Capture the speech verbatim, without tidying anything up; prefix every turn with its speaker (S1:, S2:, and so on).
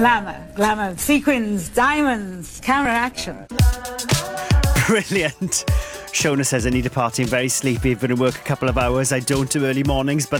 S1: Glamour, glamour, sequins, diamonds, camera action.
S2: Brilliant. Shona says, I need a party. I'm very sleepy. I've been at work a couple of hours. I don't do early mornings, but